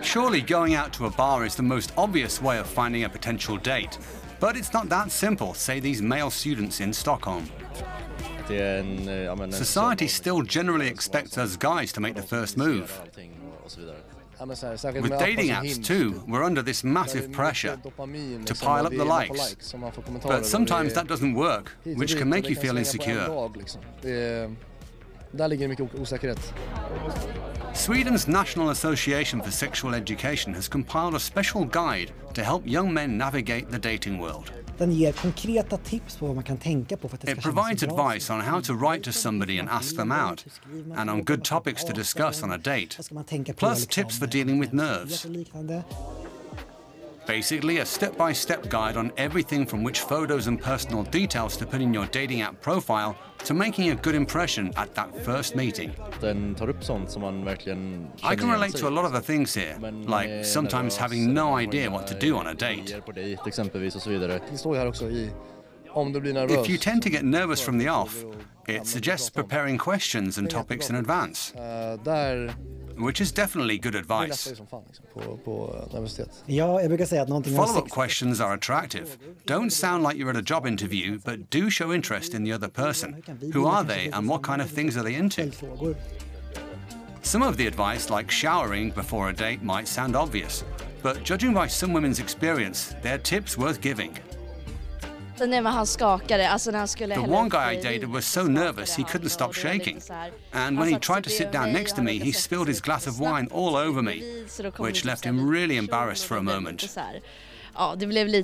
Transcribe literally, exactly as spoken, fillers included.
Surely going out to a bar is the most obvious way of finding a potential date. But it's not that simple, say these male students in Stockholm. Society still generally expects us guys to make the first move. With dating apps too, we're under this massive pressure to pile up the likes. But sometimes that doesn't work, which can make you feel insecure. Sweden's National Association for Sexual Education has compiled a special guide to help young men navigate the dating world. It provides advice on how to write to somebody and ask them out, and on good topics to discuss on a date, plus tips for dealing with nerves. Basically, a step-by-step guide on everything from which photos and personal details to put in your dating app profile to making a good impression at that first meeting. I can relate to a lot of the things here, like sometimes having no idea what to do on a date. If you tend to get nervous from the off, it suggests preparing questions and topics in advance, which is definitely good advice. Follow-up questions are attractive. Don't sound like you're at a job interview, but do show interest in the other person. Who are they and what kind of things are they into? Some of the advice, like showering before a date, might sound obvious, but judging by some women's experience, they're tips worth giving. The one guy I dated was so nervous he couldn't stop shaking. And when he tried to sit down next to me, he spilled his glass of wine all over me, which left him really embarrassed for a moment.